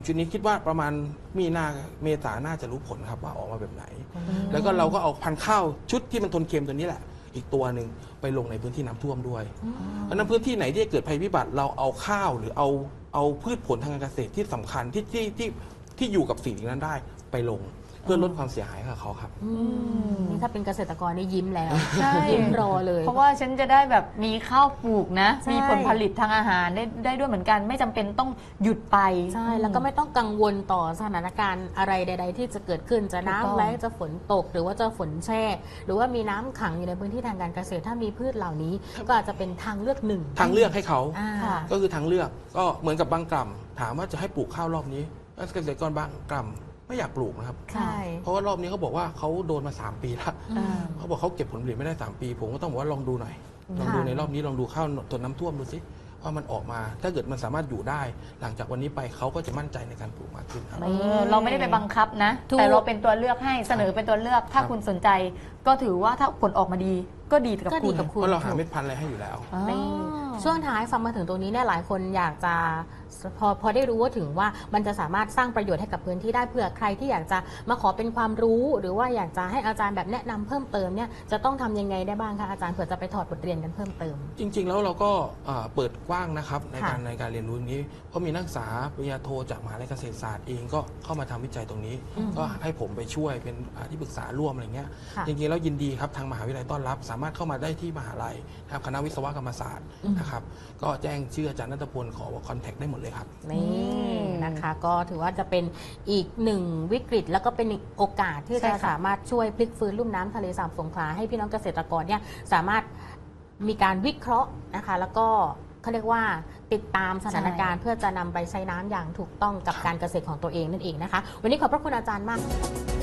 ชุดนี้คิดว่าประมาณมีนาเมษาน่าจะรู้ผลครับว่าออกมาแบบไหน แล้วก็เราก็เอาพันธุ์ข้าวชุดที่มันทนเค็มตัวนี้แหละอีกตัวหนึ่งไปลงในพื้นที่น้ำท่วมด้วยเพราะนั้นพื้นที่ไหนที่เกิดภัยพิบัติเราเอาข้าวหรือเอาพืชผลทางการเกษตรที่สำคัญที่อยู่กับสิ่งนั้นได้ไปลงเพื่อลดความเสียหายกับเขาครับนี่ถ้าเป็นเกษตรกรนี่ยิ้มแล้วใช่ยิ้มรอเลยเพราะว่าฉันจะได้แบบมีข้าวปลูกนะใช่มีผลผลิตทางอาหารได้ด้วยเหมือนกัน ไม่จำเป็นต้องหยุดไปใช่แล้วก็ไม่ต้องกังวลต่อสถานการณ์อะไรใด ๆ ที่จะเกิดขึ้นจะถูกต้องน้ำแล้งจะฝนตก หรือว่าจะฝนแช่ หรือว่ามีน้ำขังอยู่ในพื้นที่ทางการเกษตรถ้ามีพืชเหล่านี้ ก็อาจจะเป็นทางเลือกหนึ่งทางเลือกให้เขาอ่าค่ะก็คือทางเลือกก็เหมือนกับบางกล่ำถามว่าจะให้ปลูกข้าวรอบนี้เกษตรกรบางกล่ำไม่อยากปลูกนะครับใช่เพราะว่ารอบนี้เขาบอกว่าเขาโดนมา3 ปีแล้วอืมเขาบอกเขาเก็บผลผลิตไม่ได้3 ปี ผมก็ต้องบอกว่าลองดูหน่อยลองดูในรอบนี้ลองดูข้าวทนน้ำท่วมดูสิว่ามันออกมาถ้าเกิดมันสามารถอยู่ได้ หลังจากวันนี้ไปเขาก็จะมั่นใจในการปลูกมากขึ้นครับเราไม่ได้ไปบังคับนะถูกแต่เราเป็นตัวเลือกให้เสนอเป็นตัวเลือก ถ้าครับคุณสนใจ ก็ถือว่าถ้าผลออกมาดีก็ดีกับก็คุดีณกับคุณเพราะเราหาเม็ดพันธุ์อะไรให้อยู่แล้วอ๋อนี่ช่วงท้ายฟังมาถึงตรงนี้เนี่ยหลายคนอยากจะพอได้รู้ว่าถึงว่ามันจะสามารถสร้างประโยชน์ให้กับพื้นที่ได้เผื่อใครที่อยากจะมาขอเป็นความรู้ หรือว่าอยากจะให้อาจารย์แบบแนะนำเพิ่มเติมเนี่ยจะต้องทำยังไงได้บ้างคะอาจารย์เผื่อจะไปถอดบทเรียนกันเพิ่มเติมจริง ๆ แล้วเราก็เปิดกว้างนะครับในค่ะการเรียนรู้นี้เพราะมีนักศึกษาปริญญาโทจากมหาวิทยาลัยเกษตรศาสตร์เองก็เข้ามาทำวิจัยตรงนี้ ก็ให้ผมไปช่วยเป็นที่ปรึกษาร่วมอะไรเงี้ยค่ะจริงๆแล้วยินดีครับทางมหาวิทยาลัยต้อนรับ สามารถเข้ามาได้ที่มหาลัยนะครับคณะวิศวกรรมศาสตร์นะครับก็แจ้งชื่ออาจารย์ณัฐพลขอคอนแทคได้หมดเลยครับนี่นะคะก็ถือว่าจะเป็นอีกหนึ่งวิกฤต แล้วก็เป็นอีกโอกาสที่ใช่จะค่ะสามารถช่วยพลิกฟื้นลุ่มน้ำทะเลสาบสงขลาให้พี่น้องเกษตรกรเนี่ยสามารถมีการวิเคราะห์นะคะแล้วก็เขาเรียกว่าติดตามสถานการณ์เพื่อจะนำไปใช้น้ำอย่างถูกต้องกับการเกษตรของตัวเองนั่นเองนะคะ วันนี้ขอบพระคุณอาจารย์มาก